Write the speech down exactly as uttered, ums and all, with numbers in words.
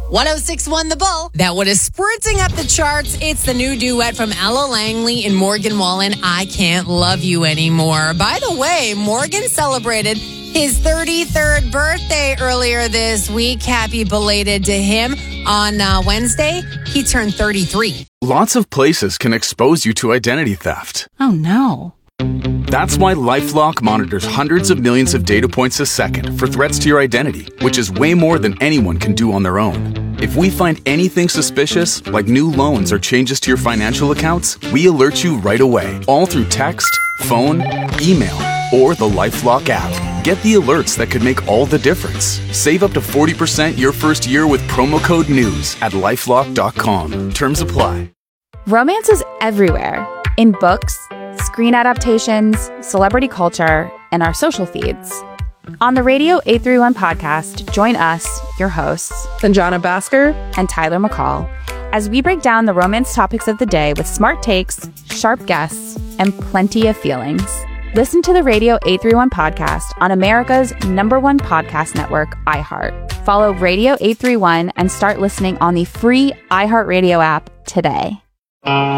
one oh six point one The Bull. That one is sprinting up the charts. It's the new duet from Ella Langley and Morgan Wallen, I Can't Love You Anymore. By the way, Morgan celebrated his thirty-third birthday earlier this week. Happy belated to him. On uh, Wednesday, he turned thirty-three. Lots of places can expose you to identity theft. Oh, no. That's why LifeLock monitors hundreds of millions of data points a second for threats to your identity, which is way more than anyone can do on their own. If we find anything suspicious, like new loans or changes to your financial accounts, we alert you right away, all through text, phone, email, or the LifeLock app. Get the alerts that could make all the difference. Save up to forty percent your first year with promo code NEWS at lifelock dot com. Terms apply. Romance is everywhere. In books, screen adaptations, celebrity culture, and our social feeds. On the Radio eight thirty-one podcast, join us, your hosts, Sanjana Bhaskar and Tyler McCall, as we break down the romance topics of the day with smart takes, sharp guests, and plenty of feelings. Listen to the Radio eight thirty-one podcast on America's number one podcast network, iHeart. Follow Radio eight thirty-one and start listening on the free iHeartRadio app today.